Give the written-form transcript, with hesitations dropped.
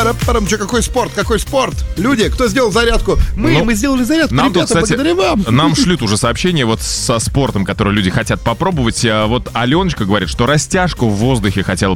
Пара-парам. Че, какой спорт? Какой спорт? Люди, кто сделал зарядку? Мы сделали зарядку. Нам Ребята, тут, кстати, благодаря вам. нам шлют уже сообщения вот со спортом, который люди хотят попробовать. Вот Аленочка говорит, что растяжку в воздухе хотела